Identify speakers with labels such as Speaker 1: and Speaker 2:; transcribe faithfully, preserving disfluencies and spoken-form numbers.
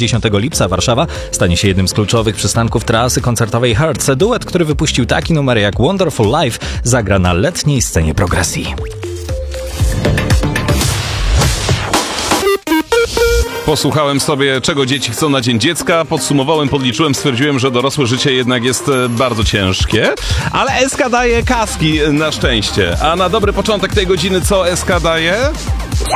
Speaker 1: dziesiątego lipca Warszawa stanie się jednym z kluczowych przystanków trasy koncertowej Hearts. Duet, który wypuścił taki numer jak Wonderful Life, zagra na letniej scenie progresji.
Speaker 2: Posłuchałem sobie, czego dzieci chcą na Dzień Dziecka, podsumowałem, podliczyłem, stwierdziłem, że dorosłe życie jednak jest bardzo ciężkie, ale S K daje kaski na szczęście. A na dobry początek tej godziny co S K daje?